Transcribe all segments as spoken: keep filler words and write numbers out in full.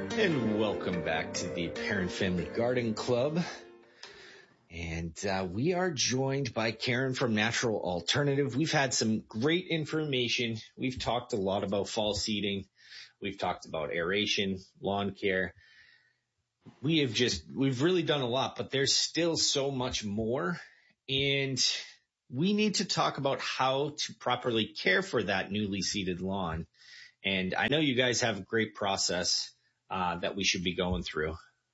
And welcome back to the Parent Family Garden Club. And uh, we are joined by Karen from Natural Alternative. We've had some great information. We've talked a lot about fall seeding. We've talked about aeration, lawn care. We have just, we've really done a lot, but there's still so much more. And we need to talk about how to properly care for that newly seeded lawn. And I know you guys have a great process uh, that we should be going through.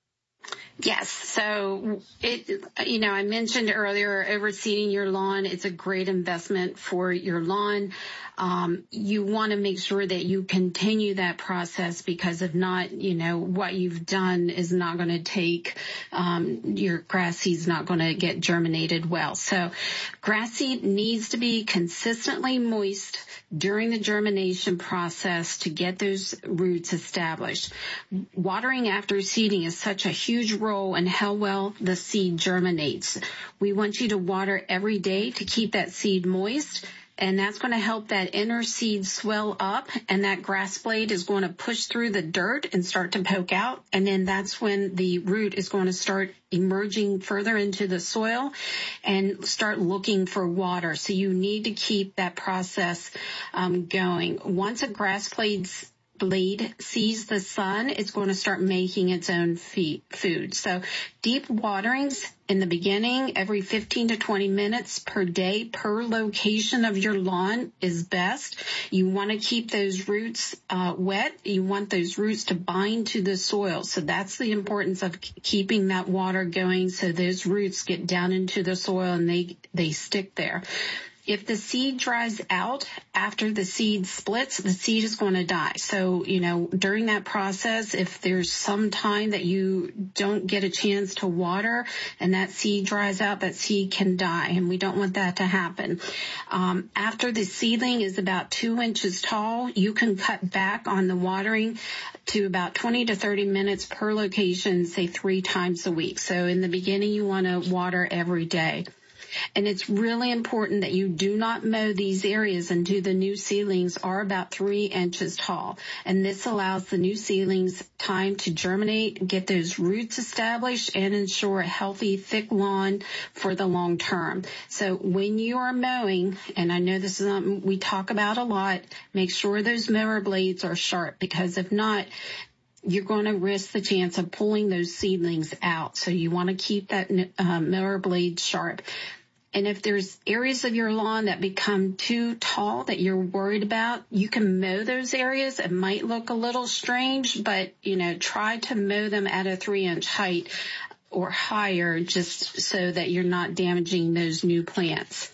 Yes. So, it, you know, I mentioned earlier, overseeding your lawn, it's a great investment for your lawn. Um, you want to make sure that you continue that process, because if not, you know, what you've done is not going to take, um, your grass seed's not going to get germinated well. So grass seed needs to be consistently moist during the germination process to get those roots established. Watering after seeding is such a huge role in how well the seed germinates. We want you to water every day to keep that seed moist, and that's going to help that inner seed swell up, and that grass blade is going to push through the dirt and start to poke out, and then that's when the root is going to start emerging further into the soil and start looking for water. So you need to keep that process um, going. Once a grass blade's blade sees the sun, it's going to start making its own feed, food. So deep waterings in the beginning, every fifteen to twenty minutes per day per location of your lawn is best. You want to keep those roots uh, wet. You want those roots to bind to the soil. So that's the importance of keeping that water going so those roots get down into the soil and they, they stick there. If the seed dries out after the seed splits, the seed is going to die. So, you know, during that process, if there's some time that you don't get a chance to water and that seed dries out, that seed can die, and we don't want that to happen. Um, after the seedling is about two inches tall, you can cut back on the watering to about twenty to thirty minutes per location, say three times a week. So in the beginning, you want to water every day. And it's really important that you do not mow these areas until the new seedlings are about three inches tall. And this allows the new seedlings time to germinate, get those roots established, and ensure a healthy, thick lawn for the long term. So when you are mowing, and I know this is something we talk about a lot, make sure those mower blades are sharp, because if not, you're going to risk the chance of pulling those seedlings out. So you want to keep that uh, mower blade sharp. And if there's areas of your lawn that become too tall that you're worried about, you can mow those areas. It might look a little strange, but, you know, try to mow them at a three-inch height or higher, just so that you're not damaging those new plants.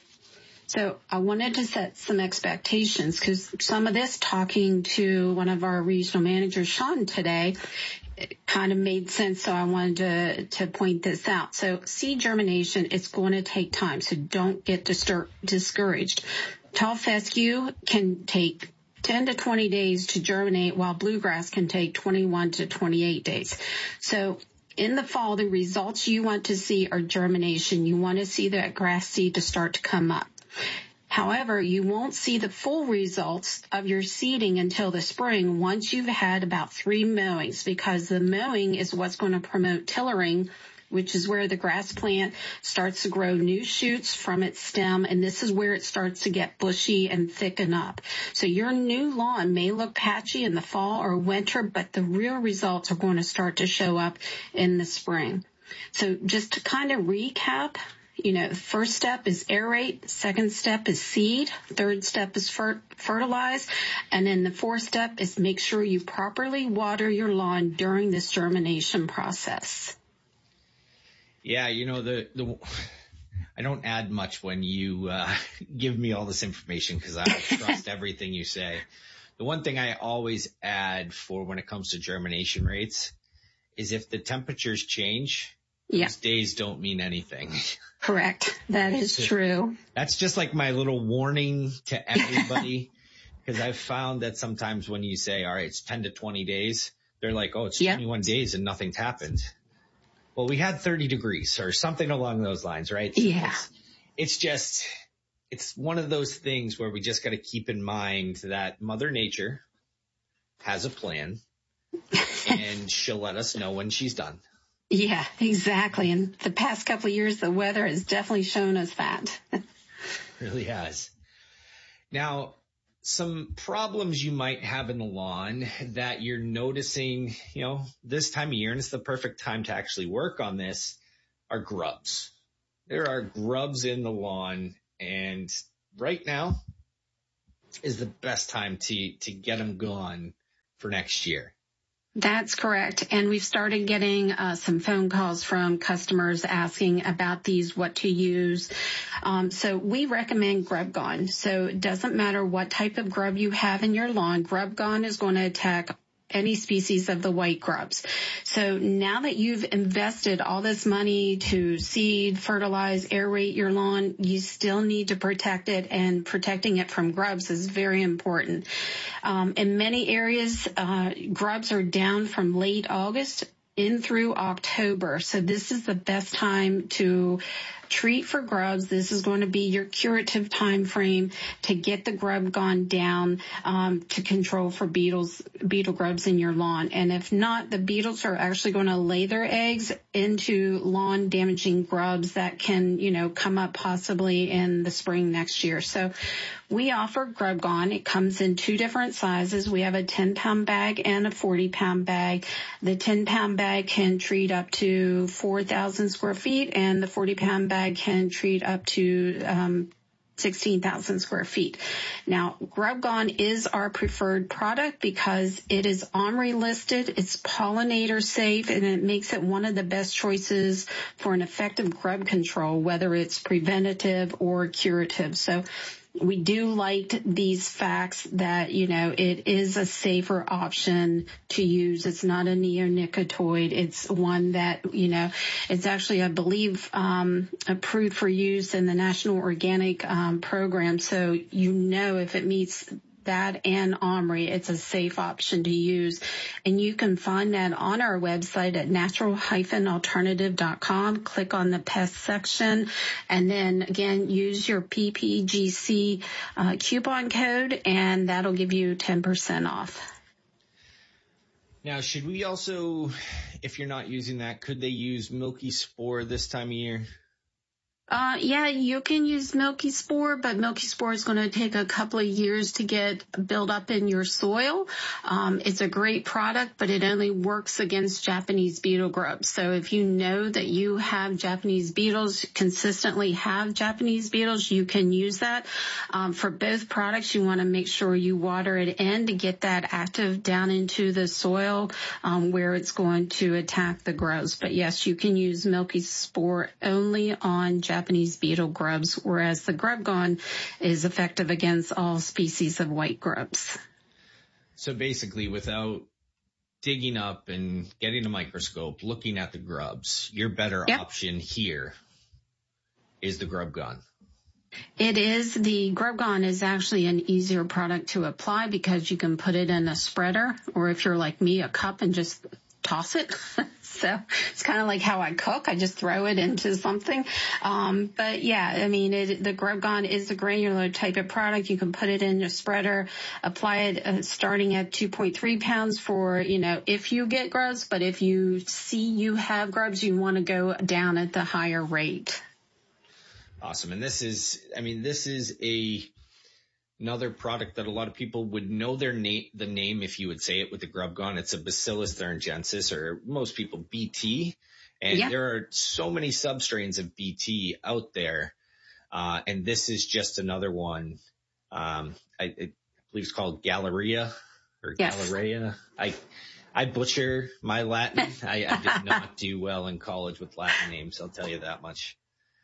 So I wanted to set some expectations, because some of this, talking to one of our regional managers, Sean, today, it kind of made sense, so I wanted to, to point this out. So seed germination, it's going to take time, so don't get distur- discouraged. Tall fescue can take ten to twenty days to germinate, while bluegrass can take twenty-one to twenty-eight days. So in the fall, the results you want to see are germination. You want to see that grass seed to start to come up. However, you won't see the full results of your seeding until the spring, once you've had about three mowings, because the mowing is what's going to promote tillering, which is where the grass plant starts to grow new shoots from its stem, and this is where it starts to get bushy and thicken up. So your new lawn may look patchy in the fall or winter, but the real results are going to start to show up in the spring. So just to kind of recap, you know, the first step is aerate, second step is seed, third step is fer- fertilize, and then the fourth step is make sure you properly water your lawn during this germination process. Yeah, you know, the, the I don't add much when you uh, give me all this information, because I trust everything you say. The one thing I always add for when it comes to germination rates is if the temperatures change, yeah. Those days don't mean anything. Correct. That is true. That's just like my little warning to everybody, because I've found that sometimes when you say, all right, it's ten to twenty days, they're like, oh, it's yep. twenty-one days and nothing's happened. Well, we had thirty degrees or something along those lines, right? So yeah. It's, it's just, it's one of those things where we just got to keep in mind that Mother Nature has a plan. and she'll let us know when she's done. Yeah, exactly. And the past couple of years, the weather has definitely shown us that. Really has. Now, some problems you might have in the lawn that you're noticing, you know, this time of year, and it's the perfect time to actually work on this, are grubs. There are grubs in the lawn, and right now is the best time to, to get them gone for next year. That's correct. And we've started getting uh, some phone calls from customers asking about these, what to use. Um, so we recommend Grub Gone. So it doesn't matter what type of grub you have in your lawn. Grub Gone is going to attack any species of the white grubs. So now that you've invested all this money to seed, fertilize, aerate your lawn, you still need to protect it, and protecting it from grubs is very important. Um, in many areas, uh, grubs are down from late August in through October. So this is the best time to treat for grubs. This is going to be your curative time frame to get the grub gone down, um, to control for beetles, beetle grubs in your lawn. And if not, the beetles are actually going to lay their eggs into lawn damaging grubs that can, you know, come up possibly in the spring next year. So we offer Grub Gone. It comes in two different sizes. We have a ten pound bag and a forty pound bag. The ten pound bag can treat up to four thousand square feet, and the forty pound bag can treat up to um, sixteen thousand square feet. Now, Grub Gone is our preferred product because it is OMRI listed, it's pollinator safe, and it makes it one of the best choices for an effective grub control, whether it's preventative or curative. So we do like these facts that, you know, it is a safer option to use. It's not a neonicotinoid. It's one that, you know, it's actually, I believe, um, approved for use in the National Organic um, Program. So you know if it meets that and OMRI, it's a safe option to use. And you can find that on our website at natural dash alternative dot com. Click on the pest section, and then again, use your P P G C uh, coupon code, and that'll give you ten percent off. Now, should we also, if you're not using that, could they use Milky Spore this time of year? Uh, yeah, you can use Milky Spore, but Milky Spore is going to take a couple of years to get built up in your soil. Um, it's a great product, but it only works against Japanese beetle grubs. So if you know that you have Japanese beetles, consistently have Japanese beetles, you can use that. Um, for both products, you want to make sure you water it in to get that active down into the soil, um, where it's going to attack the grubs. But yes, you can use Milky Spore only on Japanese Japanese beetle grubs, whereas the Grub Gone is effective against all species of white grubs. So basically, without digging up and getting a microscope, looking at the grubs, your better yep. option here is the Grub Gone. It is. The Grub Gone is actually an easier product to apply because you can put it in a spreader, or if you're like me, a cup, and just toss it. So it's kind of like how I cook. I just throw it into something. Um, but yeah, I mean, it, the Grub Gone is a granular type of product. You can put it in a spreader, apply it uh, starting at two point three pounds for, you know, if you get grubs. But if you see you have grubs, you want to go down at the higher rate. Awesome. And this is, I mean, this is a another product that a lot of people would know their name, the name if you would say it with the Grub Gone. It's a Bacillus thuringiensis, or most people B T. And yeah. there are so many substrains of B T out there. Uh, and this is just another one. Um, I, I believe it's called Galleria or yes. Galleria. I, I butcher my Latin. I, I did not do well in college with Latin names. I'll tell you that much.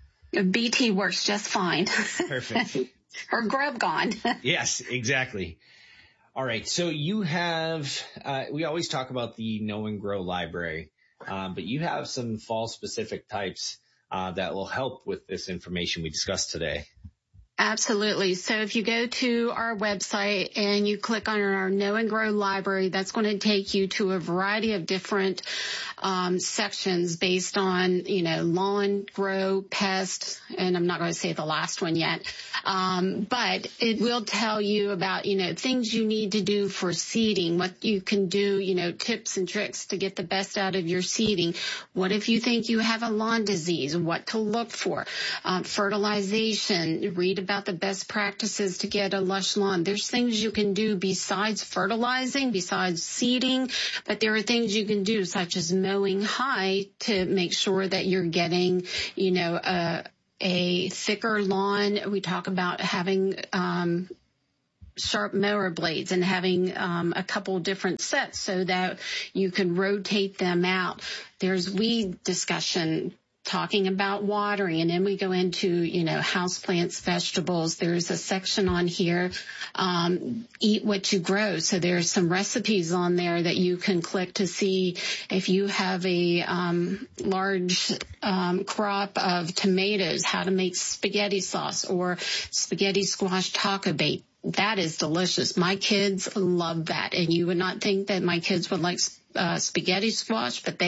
B T works just fine. Perfect. Or Grub Gone. Yes, exactly. All right. So you have, uh, we always talk about the Know and Grow library, um, but you have some fall specific types, uh, that will help with this information we discussed today. Absolutely. So if you go to our website and you click on our Know and Grow library, that's going to take you to a variety of different um, sections based on, you know, lawn, grow, pest, and I'm not going to say the last one yet. Um, but it will tell you about, you know, things you need to do for seeding, what you can do, you know, tips and tricks to get the best out of your seeding. What if you think you have a lawn disease? What to look for? Um, fertilization. Read about the best practices to get a lush lawn. There's things you can do besides fertilizing, besides seeding, but there are things you can do such as mowing high to make sure that you're getting, you know, a, a thicker lawn. We talk about having um, sharp mower blades and having um, a couple different sets so that you can rotate them out. There's weed discussion, talking about watering, and then we go into, you know, houseplants, vegetables. There's a section on here, um, eat what you grow. So there's some recipes on there that you can click to see if you have a um, large um, crop of tomatoes, how to make spaghetti sauce or spaghetti squash taco bait. That is delicious. My kids love that. And you would not think that my kids would like uh, spaghetti squash, but they